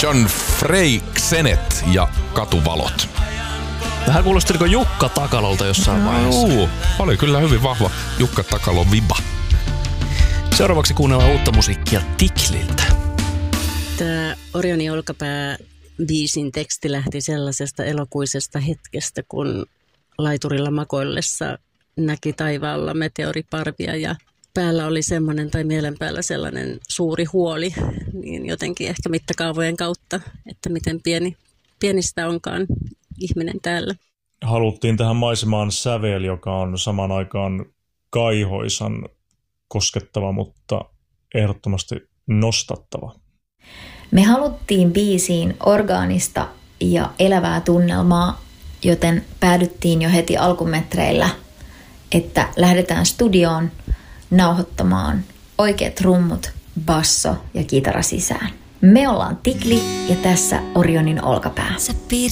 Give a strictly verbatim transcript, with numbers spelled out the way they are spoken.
John Freixenet ja Katuvalot. Vähän kuulosti niin Jukka Takalolta jossain vaiheessa. Juu, oli kyllä hyvin vahva Jukka Takalon viba. Seuraavaksi kuunnellaan uutta musiikkia Tikliltä. Tämä Orionin olkapää biisin teksti lähti sellaisesta elokuisesta hetkestä, kun laiturilla makoillessa näki taivaalla meteoriparvia ja päällä oli semmoinen tai mielen päällä sellainen suuri huoli, niin jotenkin ehkä mittakaavojen kautta, että miten pieni, pienistä onkaan ihminen täällä. Haluttiin tähän maisemaan sävel, joka on saman aikaan kaihoisan koskettava, mutta ehdottomasti nostattava. Me haluttiin biisiin orgaanista ja elävää tunnelmaa, joten päädyttiin jo heti alkumetreillä, että lähdetään studioon nauhoittamaan oikeat rummut, basso ja kitara sisään. Me ollaan Tikli ja tässä Orionin olkapää.